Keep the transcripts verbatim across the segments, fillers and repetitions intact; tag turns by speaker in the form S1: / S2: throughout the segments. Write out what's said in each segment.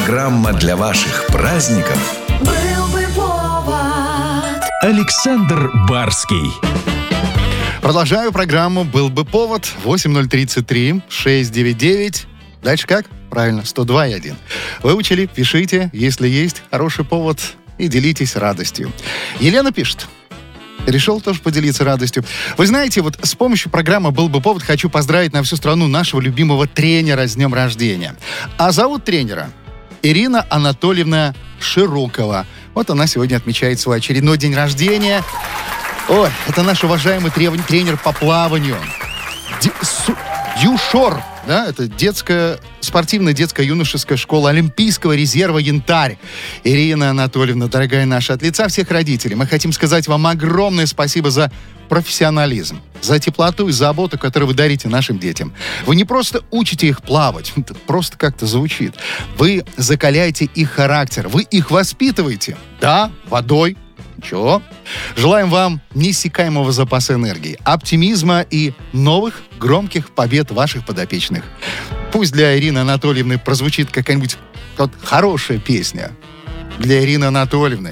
S1: Программа для ваших праздников.
S2: Был бы повод.
S3: Александр Барский.
S4: Продолжаю программу «Был бы повод». восемь ноль тридцать три шестьсот девяносто девять. Дальше как? Правильно, сто два и один. Выучили? Пишите, если есть хороший повод, и делитесь радостью. Елена пишет. Решил тоже поделиться радостью. Вы знаете, вот с помощью программы «Был бы повод» хочу поздравить на всю страну нашего любимого тренера с днем рождения. А зовут тренера Ирина Анатольевна Широкова. Вот она сегодня отмечает свой очередной день рождения. Ой, это наш уважаемый тренер по плаванию. Ди- су- Юшор, да, это детская, спортивная детская юношеская школа Олимпийского резерва «Янтарь». Ирина Анатольевна, дорогая наша, от лица всех родителей, мы хотим сказать вам огромное спасибо за профессионализм, за теплоту и заботу, которую вы дарите нашим детям. Вы не просто учите их плавать, это просто как-то звучит. Вы закаляете их характер, вы их воспитываете. Да, водой. Ничего. Желаем вам неиссякаемого запаса энергии, оптимизма и новых громких побед ваших подопечных. Пусть для Ирины Анатольевны прозвучит какая-нибудь вот хорошая песня. Для Ирины Анатольевны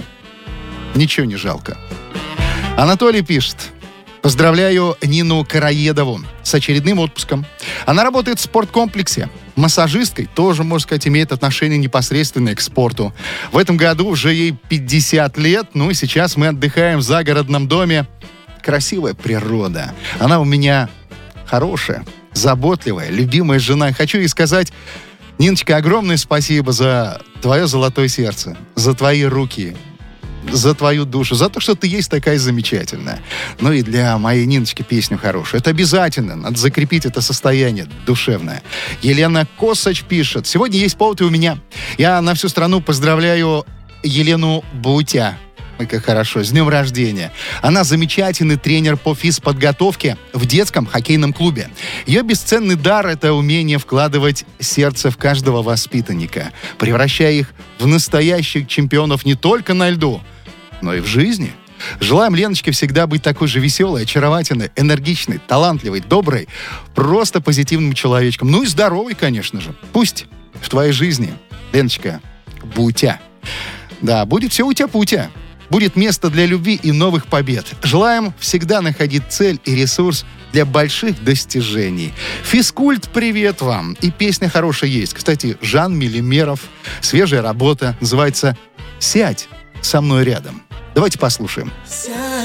S4: ничего не жалко. Анатолий пишет. Поздравляю Нину Караедову с очередным отпуском. Она работает в спорткомплексе. Массажисткой тоже, можно сказать, имеет отношение непосредственное к спорту. В этом году уже ей пятьдесят лет, ну и сейчас мы отдыхаем в загородном доме. Красивая природа. Она у меня хорошая, заботливая, любимая жена. Хочу ей сказать, Ниночка, огромное спасибо за твое золотое сердце, за твои руки, за твою душу, за то, что ты есть такая замечательная. Ну и для моей Ниночки песню хорошую. Это обязательно. Надо закрепить это состояние душевное. Елена Косач пишет. Сегодня есть повод и у меня. Я на всю страну поздравляю Елену Бутя. Ой, как хорошо. С днем рождения. Она замечательный тренер по физподготовке в детском хоккейном клубе. Ее бесценный дар — это умение вкладывать сердце в каждого воспитанника, превращая их в настоящих чемпионов не только на льду, но и в жизни. Желаем Леночке всегда быть такой же веселой, очаровательной, энергичной, талантливой, доброй, просто позитивным человечком. Ну и здоровой, конечно же. Пусть в твоей жизни, Леночка, Бутя. Да, будет все утя-путя. Будет место для любви и новых побед. Желаем всегда находить цель и ресурс для больших достижений. Физкульт, привет вам. И песня хорошая есть. Кстати, Жан Мелимеров. Свежая работа. Называется «Сядь со мной рядом». Давайте послушаем.